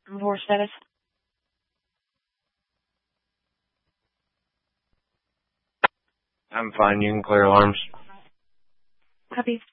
Divorce status. I'm fine. You can clear alarms. Copy.